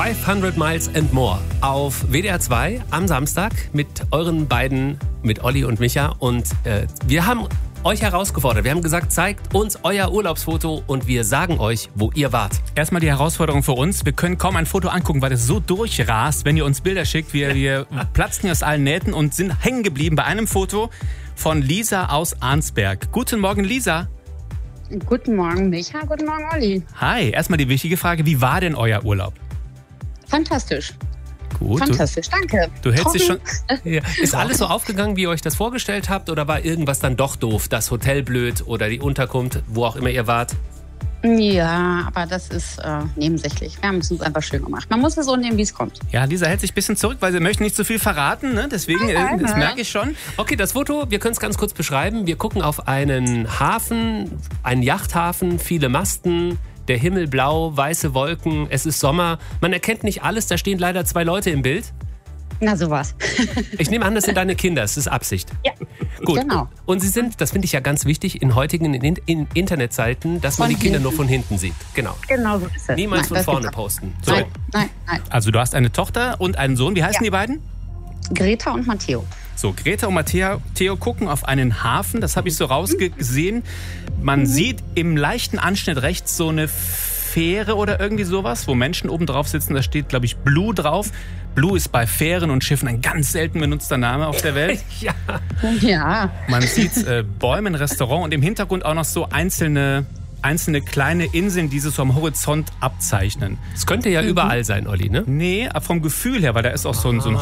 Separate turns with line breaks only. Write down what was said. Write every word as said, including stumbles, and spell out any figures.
fünfhundert Miles and More auf W D R zwei am Samstag mit euren beiden, mit Olli und Micha. Und äh, wir haben euch herausgefordert. Wir haben gesagt, zeigt uns euer Urlaubsfoto und wir sagen euch, wo ihr wart.
Erstmal die Herausforderung für uns. Wir können kaum ein Foto angucken, weil es so durchrast, wenn ihr uns Bilder schickt. Wir, wir platzen aus allen Nähten und sind hängen geblieben bei einem Foto von Lisa aus Arnsberg. Guten Morgen, Lisa.
Guten Morgen, Micha. Guten Morgen, Olli.
Hi. Erstmal die wichtige Frage. Wie war denn euer Urlaub?
Fantastisch.
Gut.
Fantastisch, danke.
Du hältst dich schon...
Ja. Ist alles so aufgegangen, wie ihr euch das vorgestellt habt? Oder war irgendwas dann doch doof? Das Hotel blöd oder die Unterkunft, wo auch immer ihr wart?
Ja, aber das ist äh, nebensächlich. Wir haben es uns einfach schön gemacht. Man muss es so nehmen, wie es kommt.
Ja, Lisa hält sich ein bisschen zurück, weil sie möchte nicht so viel verraten. Ne? Deswegen, äh, das merke ich schon.
Okay, das Foto, wir können es ganz kurz beschreiben. Wir gucken auf einen Hafen, einen Yachthafen, viele Masten, der Himmel blau, weiße Wolken, es ist Sommer. Man erkennt nicht alles, da stehen leider zwei Leute im Bild.
Na, sowas.
Ich nehme an, das sind deine Kinder, das ist Absicht.
Ja,
gut.
Genau.
Und sie sind, das finde ich ja ganz wichtig, in heutigen in, in Internetseiten, dass man
Von
die Kinder
hinten.
nur von hinten sieht. Genau.
Genau so ist es.
Niemals
Nein,
von
das
vorne
gibt's
posten.
auch.
So.
Nein, nein, nein.
Also du hast eine Tochter und einen Sohn. Wie heißen
Ja.
die beiden?
Greta und Matteo.
So, Greta und Matteo Theo gucken auf einen Hafen. Das habe ich so rausgesehen. Man mhm. sieht im leichten Anschnitt rechts so eine Fähre oder irgendwie sowas, wo Menschen oben drauf sitzen. Da steht, glaube ich, Blue drauf. Blue ist bei Fähren und Schiffen ein ganz selten benutzter Name auf der Welt.
Ja.
Ja.
Man sieht äh, Bäume, ein Restaurant und im Hintergrund auch noch so einzelne, einzelne kleine Inseln, die sich so am Horizont abzeichnen.
Es könnte ja
Mhm.
überall sein, Olli, ne?
Nee, vom Gefühl her, weil da ist auch so ein, so ein